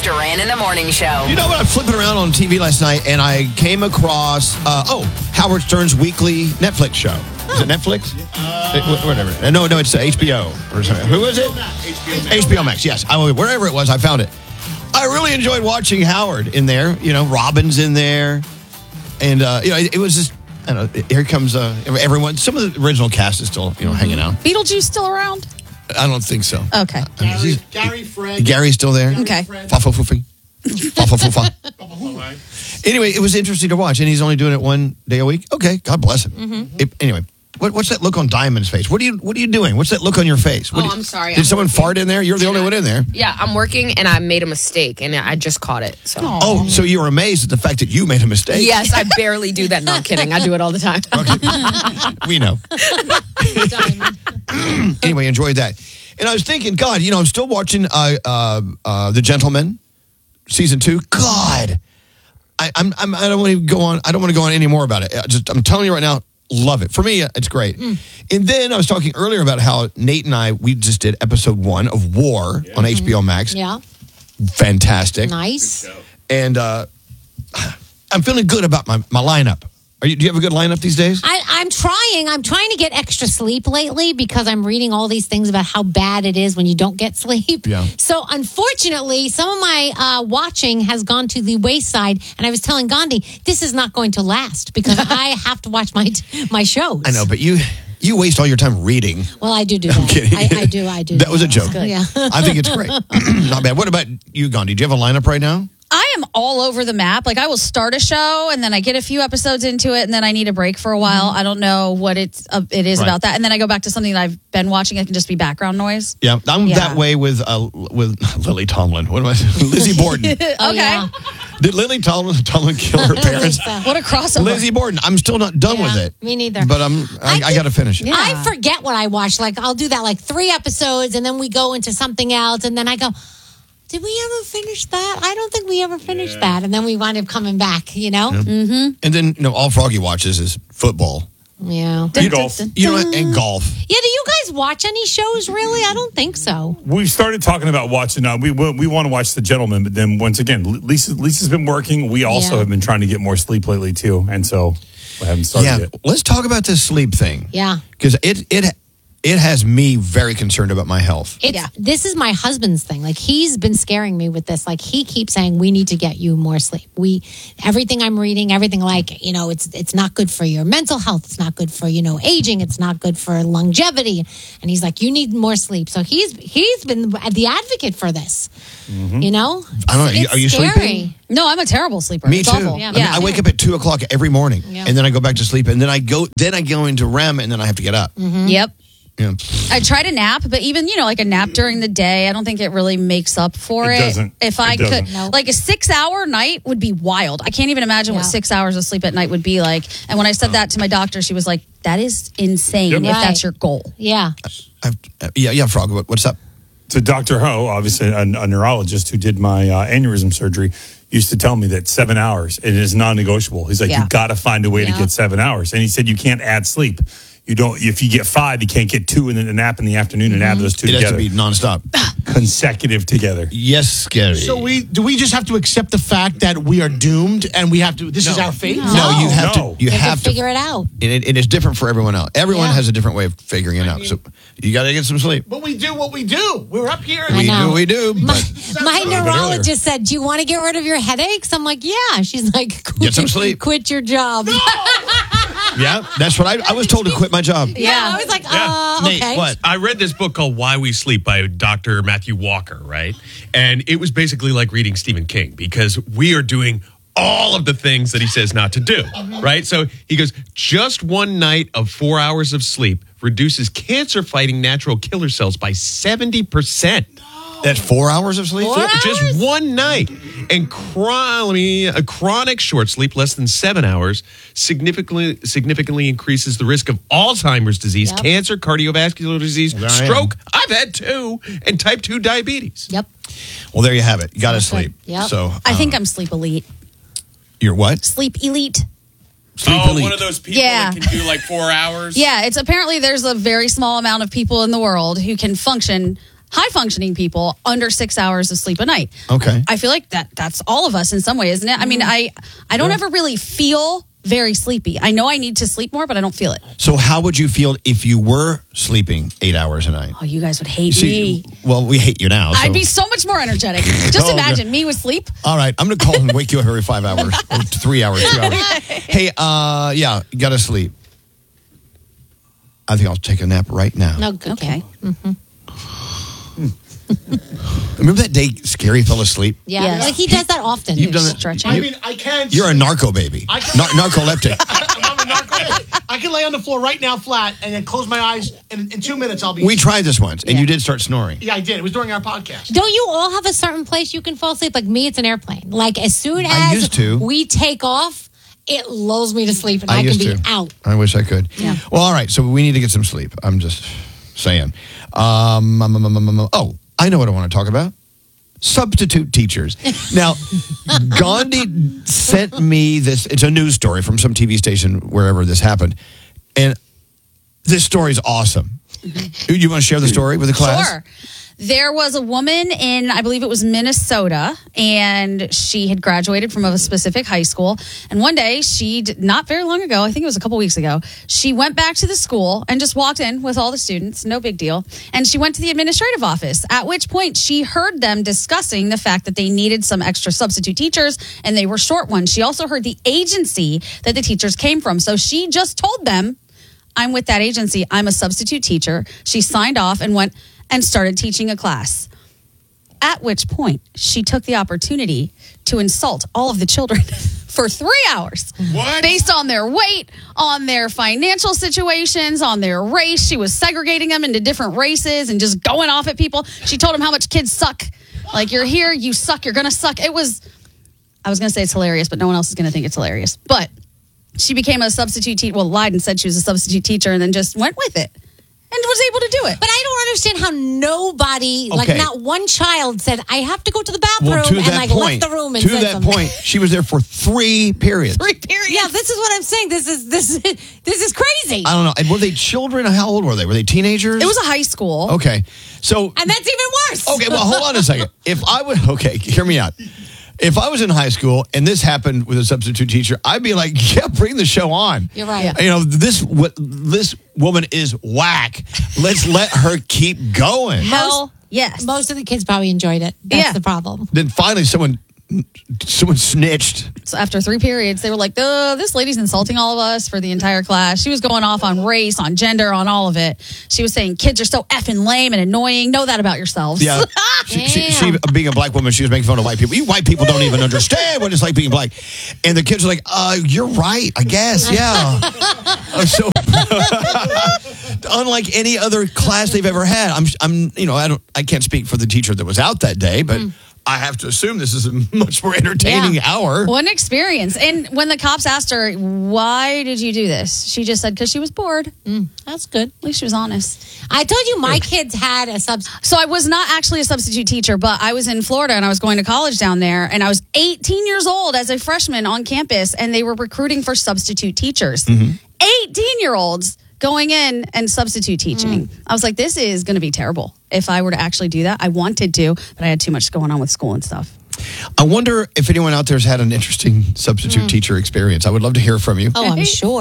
Elvis Duran in the Morning Show. You know what? I'm flipping around on TV last night, and I came across, Howard Stern's weekly Netflix show. Is it Netflix? Whatever. No, it's HBO. Or something. Who is it? HBO Max, yes. Wherever it was, I found it. I really enjoyed watching Howard in there. You know, Robin's in there. And, it was just, I don't know, here comes everyone. Some of the original cast is still, hanging out. Beetlejuice still around? I don't think so. Okay. Gary Fred. Gary's still there. Okay. Fa-fa-fa-fa. Anyway, it was interesting to watch, and he's only doing it one day a week. Okay, God bless him. Anyway, what's that look on Diamond's face? What are you doing? What's that look on your face? I'm sorry. Did someone fart in there? You're the only one in there. Yeah, I'm working, and I made a mistake, and I just caught it. So. Oh, so you were amazed at the fact that you made a mistake? Yes, I barely do that. No, I'm kidding. I do it all the time. Okay. We know. Anyway, enjoyed that. And I was thinking, God, I'm still watching The Gentleman, season 2. God, I don't want to go on. I don't want to go on any more about it. I'm telling you right now, love it. For me, it's great. And then I was talking earlier about how Nate and we just did episode 1 of War on HBO Max. Yeah. Fantastic. Nice. And I'm feeling good about my lineup. Do you have a good lineup these days? I'm trying. I'm trying to get extra sleep lately because I'm reading all these things about how bad it is when you don't get sleep. Yeah. So unfortunately, some of my watching has gone to the wayside. And I was telling Gandhi, this is not going to last because I have to watch my shows. I know, but you waste all your time reading. Well, I do that. I'm kidding. I do. That was a joke. Yeah. I think it's great. Not bad. What about you, Gandhi? Do you have a lineup right now? I am all over the map. Like, I will start a show, and then I get a few episodes into it, and then I need a break for a while. I don't know what it is about that. And then I go back to something that I've been watching. It can just be background noise. Yeah, I'm that way with Lily Tomlin. What am I saying? Lizzie Borden. Okay. Yeah. Did Lily Tomlin kill her parents? What a crossover. Lizzie Borden. I'm still not done with it. Me neither. But I got to finish it. Yeah. I forget what I watched. Like, I'll do that 3 episodes, and then we go into something else, and then I go, did we ever finish that? I don't think we ever finished that. And then we wind up coming back, Yeah. And then, all Froggy watches is football. Yeah. Golf. And golf. Yeah, do you guys watch any shows, really? I don't think so. We started talking about watching. We want to watch The Gentleman, but then once again, Lisa's been working. We also have been trying to get more sleep lately too, and so we haven't started yet. Let's talk about this sleep thing. Yeah. Because it has me very concerned about my health. This is my husband's thing. Like, he's been scaring me with this. Like, he keeps saying, we need to get you more sleep. Everything I'm reading, everything it's not good for your mental health. It's not good for, aging. It's not good for longevity. And he's like, you need more sleep. So he's been the advocate for this. I don't know. Are you scary. sleeping? No, I'm a terrible sleeper. Me It's too. awful. Yeah. I wake up at 2:00 every morning, and then I go back to sleep, and then I go into REM, and then I have to get up. Yep. Yeah. I try to nap, but even, like a nap during the day, I don't think it really makes up for it. Doesn't. If I could, Nope. like a 6-hour night would be wild. I can't even imagine what 6 hours of sleep at night would be like. And when I said that to my doctor, she was like, that is insane if that's your goal. Yeah. Frog, what's up? So Dr. Ho, obviously a neurologist who did my aneurysm surgery, used to tell me that 7 hours, it is non-negotiable. He's like, you got to find a way to get 7 hours. And he said, you can't add sleep. You don't. If you get 5, you can't get 2 and then a nap in the afternoon and add those 2 together. It has to be nonstop. Consecutive together. Yes, scary. So do we just have to accept the fact that we are doomed and we have to, this is our fate? No, you have to. You have to figure it out. And it is different for everyone else. Everyone has a different way of figuring it out. So you got to get some sleep. But we do what we do. We're up here. We do. My neurologist said, do you want to get rid of your headaches? I'm like, yeah. She's like, get some sleep. Quit your job. Yeah, that's what I was told to quit my job. Yeah, I was like, Nate, okay. what? I read this book called Why We Sleep by Dr. Matthew Walker, right? And it was basically like reading Stephen King because we are doing all of the things that he says not to do, right? So he goes, just one night of 4 hours of sleep reduces cancer-fighting natural killer cells by 70%. That's 4 hours of sleep? Just one night. And a chronic short sleep, less than 7 hours, significantly increases the risk of Alzheimer's disease, cancer, cardiovascular disease, stroke. I've had 2, and type 2 diabetes. Yep. Well, there you have it. You got to sleep. Yep. So I think I'm sleep elite. You're what? Sleep elite. Sleep elite. One of those people that can do like 4 hours? Yeah, it's apparently there's a very small amount of people in the world who can function high functioning people under 6 hours of sleep a night. Okay. I feel like that's all of us in some way, isn't it? I mean, I don't ever really feel very sleepy. I know I need to sleep more, but I don't feel it. So how would you feel if you were sleeping 8 hours a night? Oh, you guys would hate See, me. well, we hate you now. So. I'd be so much more energetic. Just Oh, imagine me with sleep. All right, I'm going to call and wake you up every 5 hours, or 3 hours, 2 hours. Hey, yeah, you got to sleep. I think I'll take a nap right now. No, okay. Remember that day Scary fell asleep? Yeah, Yes. like he does that often. You've done that. Stretching. I mean, I can. You're a narco baby. I can- Narcoleptic. I'm a narco. I can lay on the floor right now flat and then close my eyes, and in 2 minutes I'll be. We tried this once, and you did start snoring. Yeah, I did. It was during our podcast. Don't you all have a certain place you can fall asleep? Like me, it's an airplane. Like as soon I as used to. we take off, it lulls me to sleep, and I I can used be to. out. I wish I could. Yeah. Well, all right. So we need to get some sleep. I'm just saying. Oh, I know what I want to talk about. Substitute teachers. Now, Gandhi sent me this. It's a news story from some TV station wherever this happened, and this story is awesome. You want to share the story with the class? Sure. There was a woman in, I believe it was Minnesota, and she had graduated from a specific high school. And one day, not very long ago, I think it was a couple weeks ago, she went back to the school and just walked in with all the students, no big deal. And she went to the administrative office, at which point she heard them discussing the fact that they needed some extra substitute teachers, and they were short ones. She also heard the agency that the teachers came from. So she just told them, I'm with that agency. I'm a substitute teacher. She signed off and went and started teaching a class. At which point, she took the opportunity to insult all of the children for 3 hours. What? Based on their weight, on their financial situations, on their race. She was segregating them into different races and just going off at people. She told them how much kids suck. Like, you're here, you suck, you're going to suck. I was going to say it's hilarious, but no one else is going to think it's hilarious. But she became a substitute teacher. Well, lied and said she was a substitute teacher and then just went with it. And was able to do it. But I don't understand how nobody, like Okay. not one child, said I have to go to the bathroom Well, to and that like point, left the room and to said that something. point, she was there for 3 periods. 3 periods. Yeah, this is what I'm saying. This is crazy. I don't know. And were they children? How old were they? Were they teenagers? It was a high school. Okay. So, And that's even worse. okay, well, hold on a second. If I would, okay, hear me out. If I was in high school and this happened with a substitute teacher, I'd be like, yeah, bring the show on. You're right. You know, this woman is whack. Let's let her keep going. Hell yes. Most of the kids probably enjoyed it. That's Yeah. the problem. Then finally someone snitched. So after 3 periods, they were like, this lady's insulting all of us for the entire class. She was going off on race, on gender, on all of it. She was saying kids are so effing lame and annoying. Know that about yourselves. Yeah. She, being a black woman, she was making fun of white people. You white people don't even understand what it's like being black. And the kids are like, you're right, I guess. Yeah. So unlike any other class they've ever had, I can't speak for the teacher that was out that day, but I have to assume this is a much more entertaining hour. What an experience. And when the cops asked her, why did you do this? She just said, because she was bored. That's good. At least she was honest. I told you my kids had a substitute. So I was not actually a substitute teacher, but I was in Florida and I was going to college down there. And I was 18 years old as a freshman on campus, and they were recruiting for substitute teachers. 18-year-olds going in and substitute teaching. I was like, this is going to be terrible if I were to actually do that. I wanted to, but I had too much going on with school and stuff. I wonder if anyone out there has had an interesting substitute teacher experience. I would love to hear from you. Oh, I'm sure.